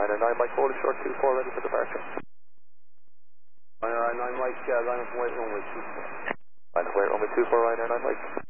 Ryanair 9 Mike, hold short 24, ready for departure. Ryanair 9 Mike, line up white runway 24. Line up white runway 24, Ryanair 9 Mike.